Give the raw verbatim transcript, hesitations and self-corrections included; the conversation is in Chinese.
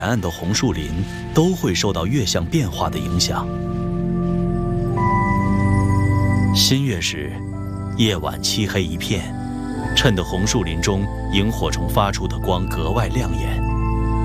岸的红树林都会受到月相变化的影响。新月时，夜晚漆黑一片，衬得红树林中萤火虫发出的光格外亮眼。